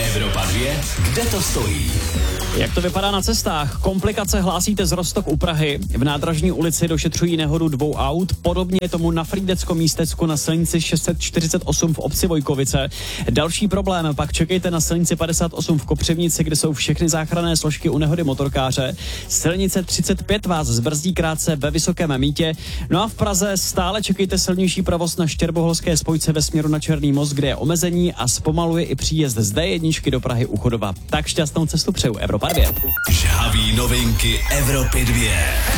Evropa 2, kde to stojí? Jak to vypadá na cestách? Komplikace hlásíte z Roztok u Prahy. V Nádražní ulici došetřují nehodu 2 aut. Podobně je tomu na Frýdecko-Místecku na silnici 648 v obci Vojkovice. Další problém pak čekejte na silnici 58 v Kopřivnici, kde jsou všechny záchranné složky u nehody motorkáře. Silnice 35 vás zbrzdí krátce ve Vysokém Mýtě. No a v Praze stále čekejte silnější provoz na Štěrboholské spojce ve směru na Černý most, kde je omezení a zpomaluje i příjezd z D1 do Prahy u Chodova. Tak šťastnou cestu přeju Evropa 2. Žhaví novinky Evropy 2.